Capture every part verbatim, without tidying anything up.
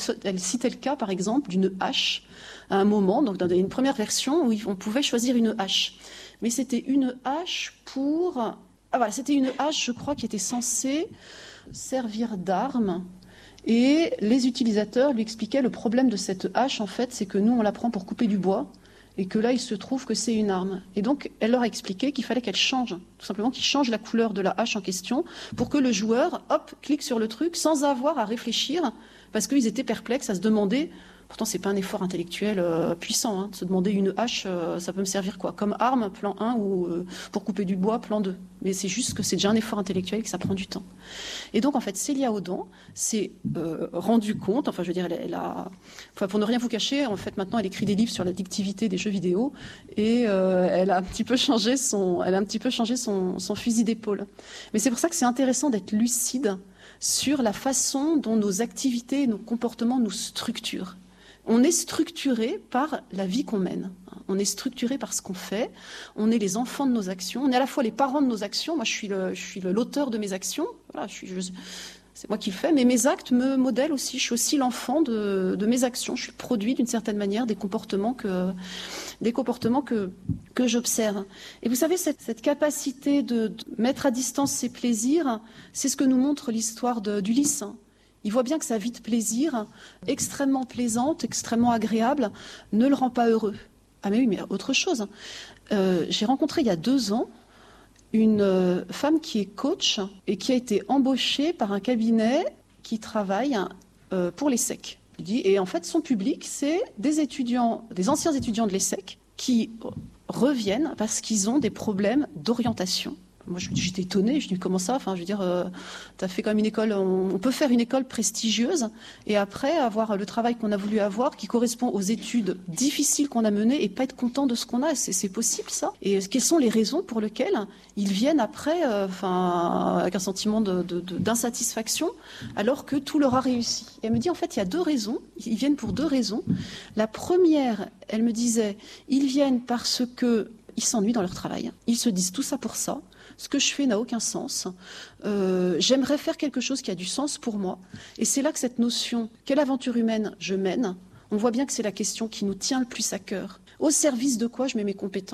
Elle citait le cas, par exemple, d'une hache à un moment, donc dans une première version où on pouvait choisir une hache. Mais c'était une hache pour... Ah voilà, c'était une hache, je crois, qui était censée servir d'arme. Et les utilisateurs lui expliquaient le problème de cette hache, en fait, c'est que nous, on la prend pour couper du bois. Et que là, il se trouve que c'est une arme. Et donc, elle leur a expliqué qu'il fallait qu'elle change, tout simplement qu'il change la couleur de la hache en question, pour que le joueur, hop, clique sur le truc sans avoir à réfléchir, parce qu'ils étaient perplexes à se demander, pourtant c'est pas un effort intellectuel euh, puissant, hein, de se demander une hache, euh, ça peut me servir quoi, comme arme, plan un, ou euh, pour couper du bois, plan deux. Mais c'est juste que c'est déjà un effort intellectuel et que ça prend du temps. Et donc, en fait, Célia Audon s'est euh, rendue compte, enfin, je veux dire, elle, elle a... Enfin, pour ne rien vous cacher, en fait, maintenant, elle écrit des livres sur l'addictivité des jeux vidéo et euh, elle a un petit peu changé son, elle a un petit peu changé son, son fusil d'épaule. Mais c'est pour ça que c'est intéressant d'être lucide sur la façon dont nos activités et nos comportements nous structurent. On est structuré par la vie qu'on mène. On est structuré par ce qu'on fait. On est les enfants de nos actions. On est à la fois les parents de nos actions. Moi, je suis le, je suis le, l'auteur de mes actions. Voilà, je suis, je, c'est moi qui le fais. Mais mes actes me modèlent aussi. Je suis aussi l'enfant de, de mes actions. Je suis le produit, d'une certaine manière, des comportements que, des comportements que, que j'observe. Et vous savez, cette, cette capacité de, de mettre à distance ses plaisirs, c'est ce que nous montre l'histoire de, d'Ulysse. Il voit bien que sa vie de plaisir, extrêmement plaisante, extrêmement agréable, ne le rend pas heureux. Ah mais oui, mais autre chose. Euh, j'ai rencontré il y a deux ans une euh, femme qui est coach et qui a été embauchée par un cabinet qui travaille euh, pour l'ESSEC. Et en fait, son public, c'est des étudiants, des anciens étudiants de l'ESSEC qui reviennent parce qu'ils ont des problèmes d'orientation. Moi, j'étais étonnée, je dis comment ça, enfin, je veux dire, euh, tu as fait quand même une école, on, on peut faire une école prestigieuse et après avoir le travail qu'on a voulu avoir qui correspond aux études difficiles qu'on a menées et pas être content de ce qu'on a, c'est, c'est possible ça. Et quelles sont les raisons pour lesquelles ils viennent après, euh, enfin, avec un sentiment de, de, de, d'insatisfaction alors que tout leur a réussi. Et elle me dit, en fait, il y a deux raisons, ils viennent pour deux raisons. La première, elle me disait, ils viennent parce que ils s'ennuient dans leur travail, ils se disent tout ça pour ça. Ce que je fais n'a aucun sens. Euh, j'aimerais faire quelque chose qui a du sens pour moi. Et c'est là que cette notion, quelle aventure humaine je mène, on voit bien que c'est la question qui nous tient le plus à cœur. Au service de quoi je mets mes compétences ?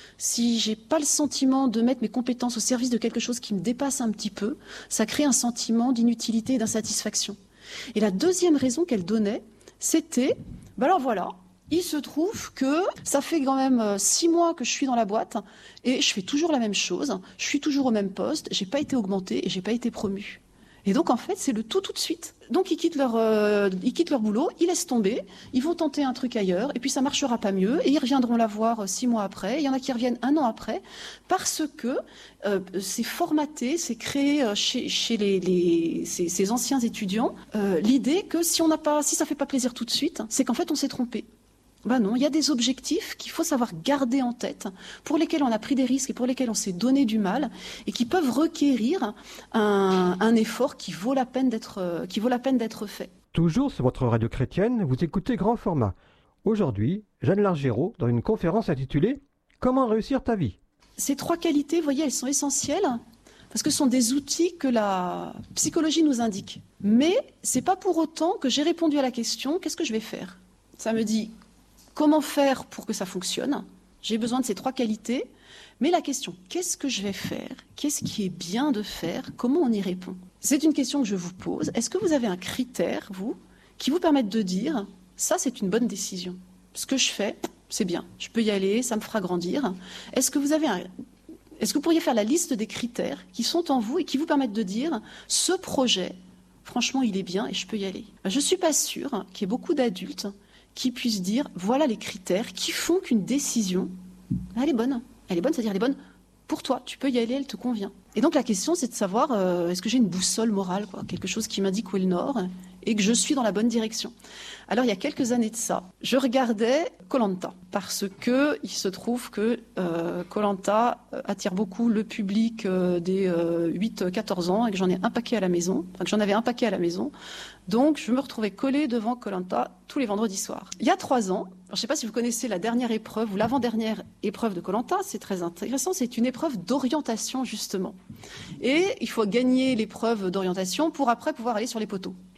Si je n'ai pas le sentiment de mettre mes compétences au service de quelque chose qui me dépasse un petit peu, ça crée un sentiment d'inutilité et d'insatisfaction. Et la deuxième raison qu'elle donnait, c'était, ben alors voilà, il se trouve que ça fait quand même six mois que je suis dans la boîte et je fais toujours la même chose, je suis toujours au même poste, j'ai pas été augmentée et j'ai pas été promue. Et donc en fait c'est le tout tout de suite. Donc ils quittent leur, euh, ils quittent leur boulot, ils laissent tomber, ils vont tenter un truc ailleurs et puis ça marchera pas mieux et ils reviendront la voir six mois après. Il y en a qui reviennent un an après parce que euh, c'est formaté, c'est créé chez, chez les, les, ces, ces anciens étudiants euh, l'idée que si on n'a pas, si ça fait pas plaisir tout de suite, c'est qu'en fait on s'est trompé. Ben non, il y a des objectifs qu'il faut savoir garder en tête, pour lesquels on a pris des risques et pour lesquels on s'est donné du mal, et qui peuvent requérir un, un effort qui vaut la peine d'être, qui vaut la peine d'être fait. Toujours sur votre radio chrétienne, vous écoutez Grand Format. Aujourd'hui, Jeanne Largérault, dans une conférence intitulée « Comment réussir ta vie ?» Ces trois qualités, vous voyez, elles sont essentielles, parce que ce sont des outils que la psychologie nous indique. Mais ce n'est pas pour autant que j'ai répondu à la question « Qu'est-ce que je vais faire ?» Ça me dit comment faire pour que ça fonctionne ? J'ai besoin de ces trois qualités. Mais la question, qu'est-ce que je vais faire ? Qu'est-ce qui est bien de faire ? Comment on y répond ? C'est une question que je vous pose. Est-ce que vous avez un critère, vous, qui vous permette de dire, ça c'est une bonne décision. Ce que je fais, c'est bien. Je peux y aller, ça me fera grandir. Est-ce que vous avez un... Est-ce que vous pourriez faire la liste des critères qui sont en vous et qui vous permettent de dire, ce projet, franchement, il est bien et je peux y aller ? Je ne suis pas sûre qu'il y ait beaucoup d'adultes qui puissent dire, voilà les critères qui font qu'une décision, elle est bonne. Elle est bonne, c'est-à-dire elle est bonne pour toi. Tu peux y aller, elle te convient. Et donc la question, c'est de savoir, euh, est-ce que j'ai une boussole morale, quoi, quelque chose qui m'indique où est le nord et que je suis dans la bonne direction. Alors il y a quelques années de ça, je regardais Koh Lanta parce que il se trouve que euh, Koh Lanta attire beaucoup le public euh, des euh, huit à quatorze ans et que j'en ai un paquet à la maison, enfin que j'en avais un paquet à la maison. Donc je me retrouvais collée devant Koh Lanta tous les vendredis soirs. Il y a trois ans, alors, je ne sais pas si vous connaissez la dernière épreuve ou l'avant-dernière épreuve de Koh Lanta, c'est très intéressant, c'est une épreuve d'orientation justement. Et il faut gagner l'épreuve d'orientation pour après pouvoir aller sur les poteaux.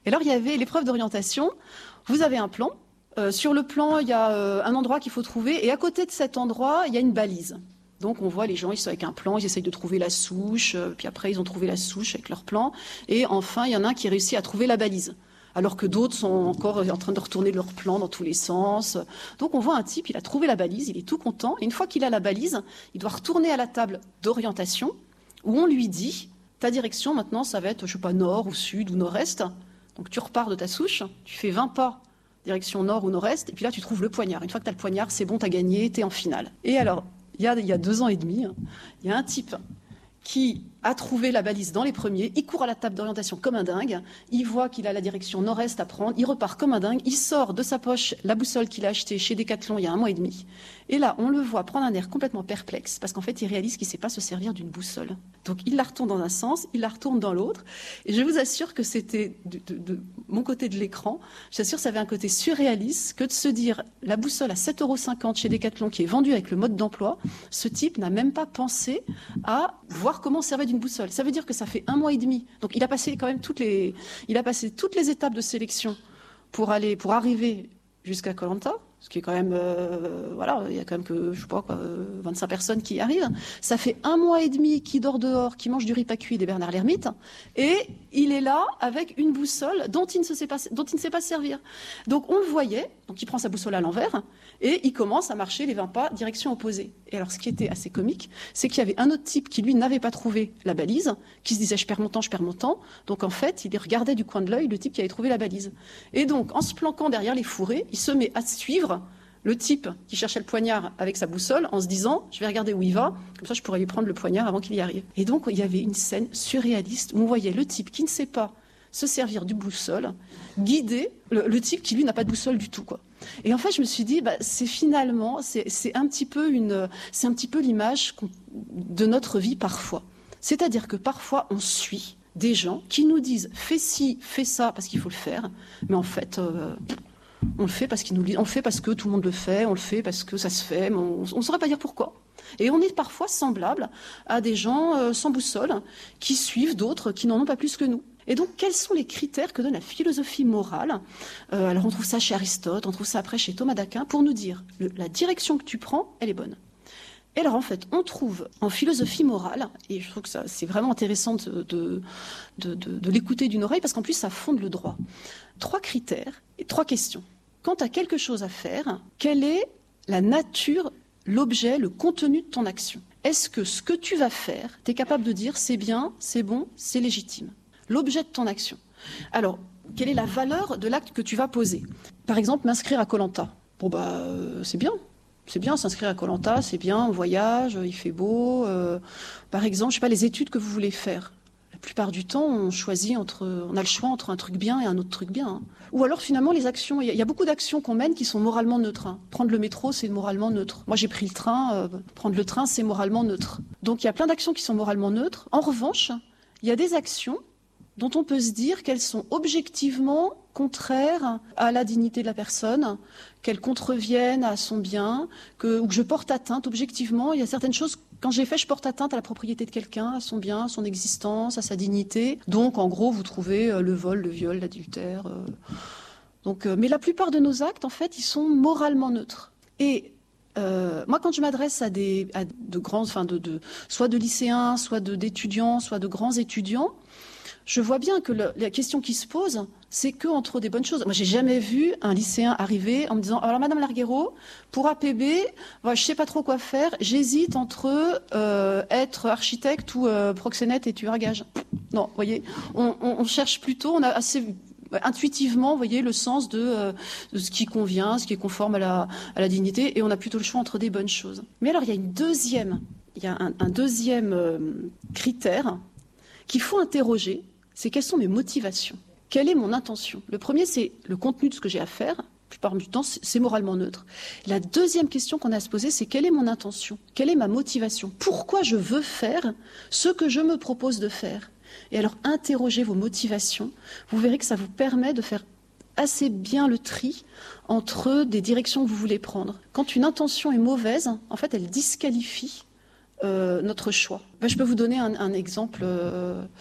Et alors, il y avait l'épreuve d'orientation. Vous avez un plan. Euh, sur le plan, il y a euh, un endroit qu'il faut trouver. Et à côté de cet endroit, il y a une balise. Donc, on voit les gens, ils sont avec un plan, ils essayent de trouver la souche. Euh, puis après, ils ont trouvé la souche avec leur plan. Et enfin, il y en a un qui réussit à trouver la balise. Alors que d'autres sont encore en train de retourner leur plan dans tous les sens. Donc, on voit un type, il a trouvé la balise, il est tout content. Et une fois qu'il a la balise, il doit retourner à la table d'orientation où on lui dit, ta direction, maintenant, ça va être, je sais pas, nord ou sud ou nord-est. Donc, tu repars de ta souche, tu fais vingt pas direction nord ou nord-est, et puis là, tu trouves le poignard. Une fois que tu as le poignard, c'est bon, tu as gagné, tu es en finale. Et alors, il y a, il y a deux ans et demi, il y a un type qui a trouvé la balise dans les premiers, il court à la table d'orientation comme un dingue, il voit qu'il a la direction nord-est à prendre, il repart comme un dingue, il sort de sa poche la boussole qu'il a achetée chez Decathlon il y a un mois et demi, et là, on le voit prendre un air complètement perplexe, parce qu'en fait, il réalise qu'il ne sait pas se servir d'une boussole. Donc, il la retourne dans un sens, il la retourne dans l'autre, et je vous assure que c'était, de, de, de mon côté de l'écran, je vous assure que ça avait un côté surréaliste que de se dire, la boussole à sept euros cinquante chez Decathlon, qui est vendue avec le mode d'emploi, ce type n'a même pas pensé à voir comment servir d'une boussole. Ça veut dire que ça fait un mois et demi. Donc, il a passé quand même toutes les, il a passé toutes les étapes de sélection pour aller, pour arriver jusqu'à Koh Lanta, ce qui est quand même, euh, voilà, il y a quand même que, je sais pas quoi, vingt-cinq personnes qui y arrivent. Ça fait un mois et demi qu'il dort dehors, qu'il mange du riz pas cuit et des Bernard l'Ermite, et il est là avec une boussole dont il ne sait pas, dont il ne sait pas servir. Donc on le voyait, donc il prend sa boussole à l'envers, et il commence à marcher les vingt pas direction opposée. Et alors ce qui était assez comique, c'est qu'il y avait un autre type qui lui n'avait pas trouvé la balise, qui se disait je perds mon temps, je perds mon temps. Donc en fait, il regardait du coin de l'œil le type qui avait trouvé la balise. Et donc en se planquant derrière les fourrés, il se met à suivre le type qui cherchait le poignard avec sa boussole en se disant je vais regarder où il va, comme ça je pourrais lui prendre le poignard avant qu'il y arrive. Et donc il y avait une scène surréaliste où on voyait le type qui ne sait pas se servir du boussole, guider le, le type qui lui n'a pas de boussole du tout, quoi. Et en fait je me suis dit bah, c'est finalement c'est, c'est un petit peu une c'est un petit peu l'image de notre vie parfois. C'est-à-dire que parfois on suit des gens qui nous disent fais ci, fais ça parce qu'il faut le faire, mais en fait euh, on le fait parce qu'ils nous disent, on le fait parce que tout le monde le fait, on le fait parce que ça se fait, mais on ne saurait pas dire pourquoi. Et on est parfois semblable à des gens euh, sans boussole qui suivent d'autres qui n'en ont pas plus que nous. Et donc, quels sont les critères que donne la philosophie morale ? euh, Alors, on trouve ça chez Aristote, on trouve ça après chez Thomas d'Aquin, pour nous dire le, la direction que tu prends, elle est bonne. Et alors, en fait, on trouve en philosophie morale, et je trouve que ça, c'est vraiment intéressant de, de, de, de, de l'écouter d'une oreille, parce qu'en plus, ça fonde le droit. Trois critères et trois questions. Quand tu as quelque chose à faire, quelle est la nature, l'objet, le contenu de ton action ? Est-ce que ce que tu vas faire, tu es capable de dire c'est bien, c'est bon, c'est légitime ? L'objet de ton action. Alors, quelle est la valeur de l'acte que tu vas poser ? Par exemple, m'inscrire à Koh Lanta. Bon, bah, euh, c'est bien. C'est bien, s'inscrire à Koh Lanta, c'est bien, on voyage, il fait beau. Euh, par exemple, je sais pas, les études que vous voulez faire. La plupart du temps, on choisit entre, on a le choix entre un truc bien et un autre truc bien. Hein. Ou alors, finalement, les actions, il y, y a beaucoup d'actions qu'on mène qui sont moralement neutres. Hein. Prendre le métro, c'est moralement neutre. Moi, j'ai pris le train, euh, prendre le train, c'est moralement neutre. Donc, il y a plein d'actions qui sont moralement neutres. En revanche, il y a des actions dont on peut se dire qu'elles sont objectivement contraires à la dignité de la personne, qu'elles contreviennent à son bien, que, ou que je porte atteinte objectivement. Il y a certaines choses, quand j'ai fait, je porte atteinte à la propriété de quelqu'un, à son bien, à son existence, à sa dignité. Donc, en gros, vous trouvez le vol, le viol, l'adultère. Euh... Donc, euh, mais la plupart de nos actes, en fait, ils sont moralement neutres. Et Euh, moi, quand je m'adresse à des à de grands, enfin de, de soit de lycéens, soit de, d'étudiants, soit de grands étudiants, je vois bien que le, la question qui se pose, c'est que entre des bonnes choses. Moi, j'ai jamais vu un lycéen arriver en me disant alors Madame Larguero, pour A P B, voilà, je sais pas trop quoi faire, j'hésite entre euh, être architecte ou euh, proxénète et tueur à gages. Non, vous voyez, on, on, on cherche plutôt, on a assez intuitivement, vous voyez, le sens de, euh, de ce qui convient, ce qui est conforme à la, à la dignité, et on a plutôt le choix entre des bonnes choses. Mais alors, il y a une deuxième, il y a un, un deuxième euh, critère qu'il faut interroger, c'est quelles sont mes motivations ? Quelle est mon intention ? Le premier, c'est le contenu de ce que j'ai à faire. La plupart du temps, c'est moralement neutre. La deuxième question qu'on a à se poser, c'est quelle est mon intention ? Quelle est ma motivation ? Pourquoi je veux faire ce que je me propose de faire ? Et alors, interrogez vos motivations. Vous verrez que ça vous permet de faire assez bien le tri entre des directions que vous voulez prendre. Quand une intention est mauvaise, en fait, elle disqualifie euh, notre choix. Ben, je peux vous donner un, un exemple, euh,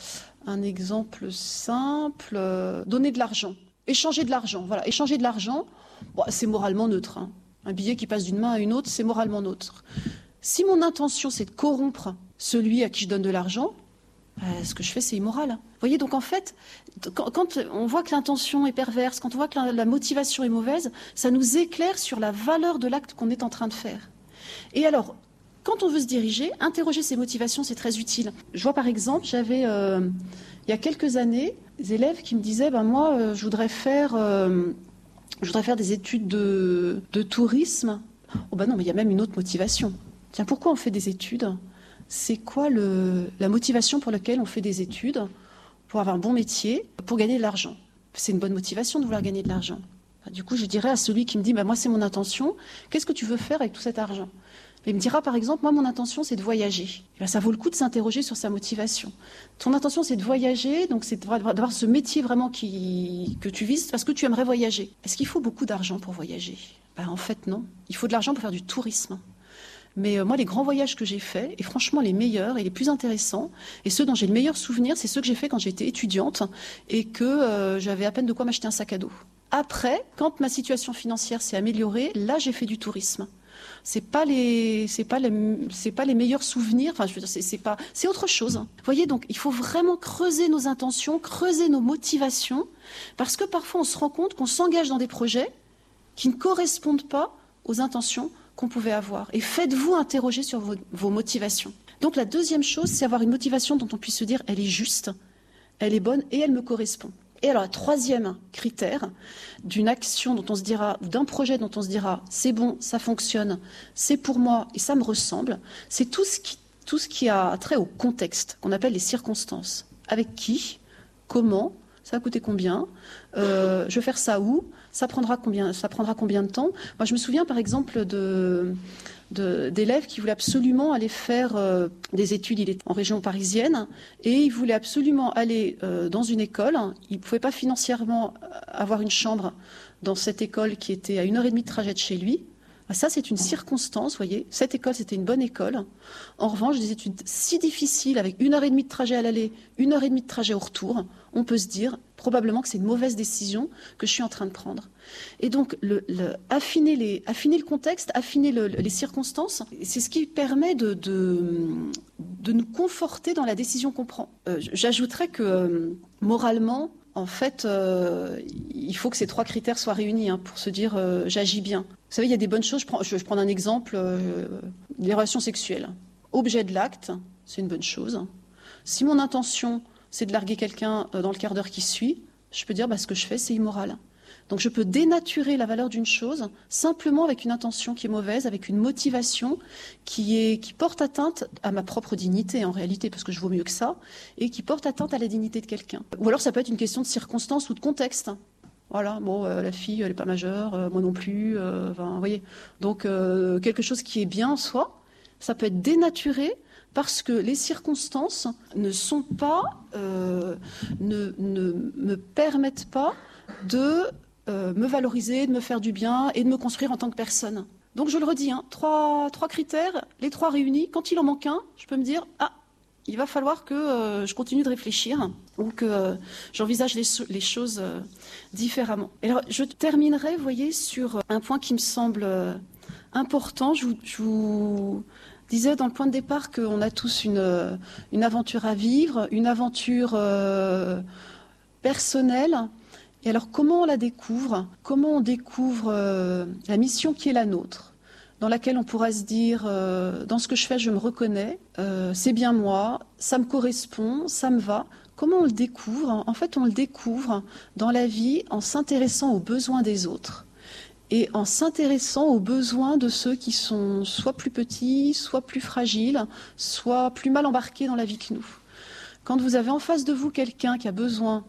un exemple simple, euh, donner de l'argent, échanger de l'argent. Voilà, échanger de l'argent, bon, c'est moralement neutre. Hein. Un billet qui passe d'une main à une autre, c'est moralement neutre. Si mon intention, c'est de corrompre celui à qui je donne de l'argent, euh, ce que je fais, c'est immoral. Vous voyez, donc en fait, quand, quand on voit que l'intention est perverse, quand on voit que la, la motivation est mauvaise, ça nous éclaire sur la valeur de l'acte qu'on est en train de faire. Et alors, quand on veut se diriger, interroger ses motivations, c'est très utile. Je vois par exemple, j'avais, euh, il y a quelques années, des élèves qui me disaient, ben moi, euh, je voudrais faire, euh, je voudrais faire des études de, de tourisme. Oh ben non, mais il y a même une autre motivation. Tiens, pourquoi on fait des études ? C'est quoi le, la motivation pour laquelle on fait des études ? Pour avoir un bon métier, pour gagner de l'argent. C'est une bonne motivation de vouloir gagner de l'argent. Enfin, du coup, je dirais à celui qui me dit, ben moi, c'est mon intention, qu'est-ce que tu veux faire avec tout cet argent ? Il me dira, par exemple, moi, mon intention, c'est de voyager. Ben, ça vaut le coup de s'interroger sur sa motivation. Ton intention, c'est de voyager, donc c'est d'avoir ce métier vraiment qui, que tu vises parce que tu aimerais voyager. Est-ce qu'il faut beaucoup d'argent pour voyager ? Ben, en fait, non. Il faut de l'argent pour faire du tourisme. Mais euh, moi, les grands voyages que j'ai faits, et franchement les meilleurs et les plus intéressants, et ceux dont j'ai le meilleur souvenir, c'est ceux que j'ai faits quand j'étais étudiante et que euh, j'avais à peine de quoi m'acheter un sac à dos. Après, quand ma situation financière s'est améliorée, là, j'ai fait du tourisme. C'est pas les, c'est pas les, c'est pas les meilleurs souvenirs. Enfin, je veux dire, c'est, c'est pas, c'est autre chose. Vous voyez, donc, il faut vraiment creuser nos intentions, creuser nos motivations, parce que parfois, on se rend compte qu'on s'engage dans des projets qui ne correspondent pas aux intentions qu'on pouvait avoir. Et faites-vous interroger sur vos, vos motivations. Donc, la deuxième chose, c'est avoir une motivation dont on puisse se dire, elle est juste, elle est bonne et elle me correspond. Et alors, le troisième critère d'une action dont on se dira, ou d'un projet dont on se dira, c'est bon, ça fonctionne, c'est pour moi et ça me ressemble, c'est tout ce qui, tout ce qui a trait au contexte, qu'on appelle les circonstances. Avec qui, comment, ça va coûter combien, euh, je vais faire ça où, ça prendra combien, ça prendra combien de temps. Moi, je me souviens par exemple de... De, d'élèves qui voulaient absolument aller faire euh, des études. Il était en région parisienne et il voulait absolument aller euh, dans une école. Il ne pouvait pas financièrement avoir une chambre dans cette école qui était à une heure et demie de trajet de chez lui. Ça, c'est une circonstance, vous voyez. Cette école, c'était une bonne école. En revanche, des études si difficiles, avec une heure et demie de trajet à l'aller, une heure et demie de trajet au retour, on peut se dire probablement que c'est une mauvaise décision que je suis en train de prendre. Et donc, le, le, affiner, les, affiner le contexte, affiner le, les circonstances, c'est ce qui permet de, de, de nous conforter dans la décision qu'on prend. Euh, j'ajouterais que, euh, moralement, en fait, euh, il faut que ces trois critères soient réunis hein, pour se dire euh, j'agis bien. Vous savez, il y a des bonnes choses. Je prends, je, je prends un exemple, euh, les relations sexuelles. Objet de l'acte, c'est une bonne chose. Si mon intention, c'est de larguer quelqu'un dans le quart d'heure qui suit, je peux dire bah, ce que je fais, c'est immoral. Donc je peux dénaturer la valeur d'une chose simplement avec une intention qui est mauvaise, avec une motivation qui, est, qui porte atteinte à ma propre dignité en réalité, parce que je vaux mieux que ça, et qui porte atteinte à la dignité de quelqu'un. Ou alors ça peut être une question de circonstance ou de contexte. Voilà, bon, euh, la fille, elle n'est pas majeure, euh, moi non plus, euh, enfin, vous voyez. Donc euh, quelque chose qui est bien en soi, ça peut être dénaturé parce que les circonstances ne sont pas, euh, ne, ne me permettent pas de euh, me valoriser, de me faire du bien et de me construire en tant que personne. Donc je le redis, hein, trois, trois critères, les trois réunis. Quand il en manque un, je peux me dire ah, il va falloir que euh, je continue de réfléchir ou que euh, j'envisage les, les choses euh, différemment. Et alors je terminerai, vous voyez, sur un point qui me semble euh, important. Je vous, je vous disais dans le point de départ qu'on a tous une, une aventure à vivre, une aventure euh, personnelle. Et alors, comment on la découvre ? Comment on découvre euh, la mission qui est la nôtre, dans laquelle on pourra se dire, euh, dans ce que je fais, je me reconnais, euh, c'est bien moi, ça me correspond, ça me va. Comment on le découvre ? En fait, on le découvre dans la vie en s'intéressant aux besoins des autres et en s'intéressant aux besoins de ceux qui sont soit plus petits, soit plus fragiles, soit plus mal embarqués dans la vie que nous. Quand vous avez en face de vous quelqu'un qui a besoin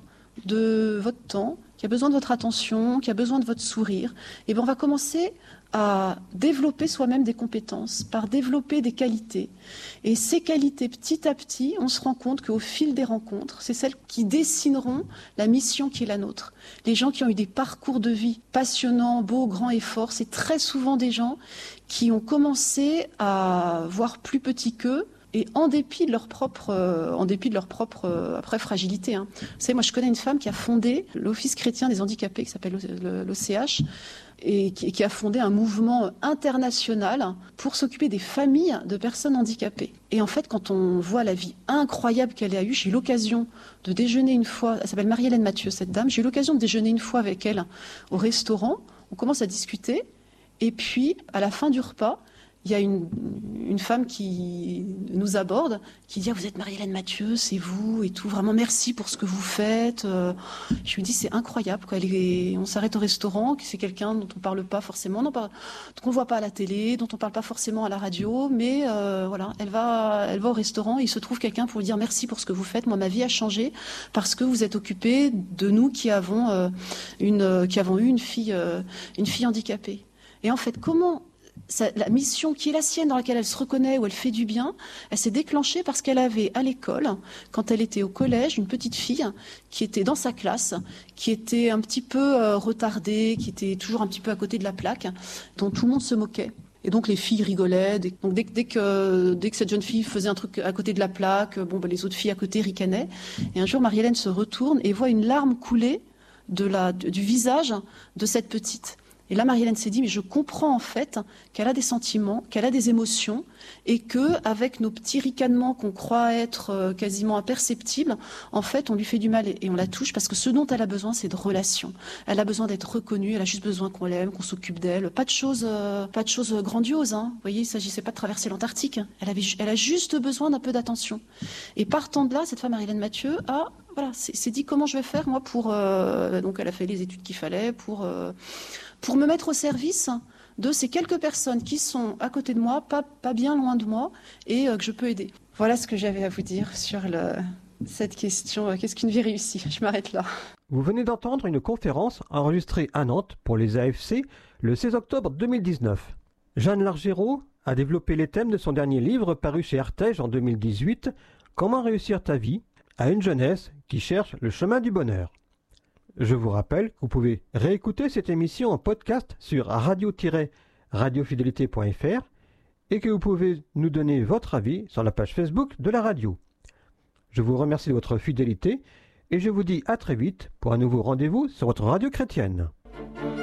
de votre temps, qui a besoin de votre attention, qui a besoin de votre sourire, et bien on va commencer à développer soi-même des compétences, par développer des qualités. Et ces qualités, petit à petit, on se rend compte qu'au fil des rencontres, c'est celles qui dessineront la mission qui est la nôtre. Les gens qui ont eu des parcours de vie passionnants, beaux, grands et forts, c'est très souvent des gens qui ont commencé à voir plus petit qu'eux, et en dépit de leur propre, euh, en dépit de leur propre euh, après fragilité. Hein. Vous savez, moi je connais une femme qui a fondé l'Office chrétien des handicapés, qui s'appelle l'O C H, et qui, qui a fondé un mouvement international pour s'occuper des familles de personnes handicapées. Et en fait, quand on voit la vie incroyable qu'elle a eue, j'ai eu l'occasion de déjeuner une fois, elle s'appelle Marie-Hélène Mathieu, cette dame, j'ai eu l'occasion de déjeuner une fois avec elle au restaurant, on commence à discuter, et puis à la fin du repas, il y a une, une femme qui nous aborde, qui dit ah, « Vous êtes Marie-Hélène Mathieu, c'est vous et tout, vraiment merci pour ce que vous faites. » Je lui dis « C'est incroyable, quoi. Elle est, on s'arrête au restaurant, c'est quelqu'un dont on ne parle pas forcément, non, pas, qu'on ne voit pas à la télé, dont on ne parle pas forcément à la radio, mais euh, voilà, elle va, elle va au restaurant, et il se trouve quelqu'un pour lui dire merci pour ce que vous faites. Moi, ma vie a changé parce que vous êtes occupé de nous qui avons, euh, une, qui avons eu une fille, euh, une fille handicapée. » Et en fait, comment... Ça, la mission qui est la sienne, dans laquelle elle se reconnaît, où elle fait du bien, elle s'est déclenchée parce qu'elle avait à l'école, quand elle était au collège, une petite fille qui était dans sa classe, qui était un petit peu euh, retardée, qui était toujours un petit peu à côté de la plaque, dont tout le monde se moquait. Et donc les filles rigolaient. Dès, donc dès, dès, que, dès que cette jeune fille faisait un truc à côté de la plaque, bon, ben, les autres filles à côté ricanaient. Et un jour, Marie-Hélène se retourne et voit une larme couler de la, du visage de cette petite. Et là, Marie-Hélène s'est dit, mais je comprends en fait qu'elle a des sentiments, qu'elle a des émotions, et que avec nos petits ricanements qu'on croit être quasiment imperceptibles, en fait, on lui fait du mal et on la touche parce que ce dont elle a besoin, c'est de relations. Elle a besoin d'être reconnue, elle a juste besoin qu'on l'aime, qu'on s'occupe d'elle. Pas de choses, euh, pas de choses grandioses. Hein. Vous voyez, il ne s'agissait pas de traverser l'Antarctique. Elle avait, elle a juste besoin d'un peu d'attention. Et partant de là, cette femme, Marie-Hélène Mathieu, a voilà, s'est dit comment je vais faire moi pour. Euh, donc, elle a fait les études qu'il fallait pour. Euh, pour me mettre au service de ces quelques personnes qui sont à côté de moi, pas, pas bien loin de moi, et euh, que je peux aider. Voilà ce que j'avais à vous dire sur le, cette question. Euh, qu'est-ce qu'une vie réussie ? Je m'arrête là. Vous venez d'entendre une conférence enregistrée à Nantes pour les A F C le seize octobre deux mille dix-neuf. Jeanne Largérault a développé les thèmes de son dernier livre paru chez Artege en deux mille dix-huit, « Comment réussir ta vie ?» à une jeunesse qui cherche le chemin du bonheur. Je vous rappelle que vous pouvez réécouter cette émission en podcast sur radio tiret radiofidélité point f r et que vous pouvez nous donner votre avis sur la page Facebook de la radio. Je vous remercie de votre fidélité et je vous dis à très vite pour un nouveau rendez-vous sur votre radio chrétienne.